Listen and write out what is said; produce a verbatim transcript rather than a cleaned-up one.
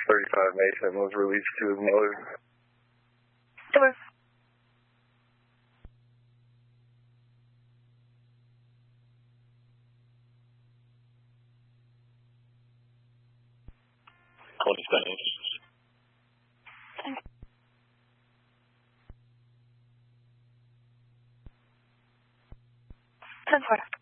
thirty-five Mason was released to his mother. Door. Cody Spanish. ten four.